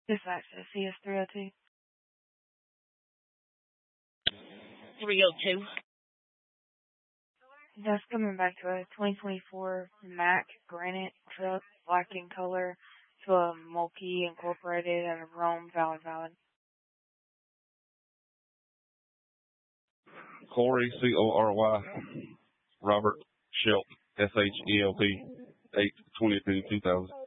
Dispatch to CS302. 302. That's coming back to a 2024 Mack Granite truck, black in color, to a Mulkey Incorporated out of Rome, Valid. Corey, C-O-R-Y, Robert Shelp, S-H-E-L-P, 8/22/2000.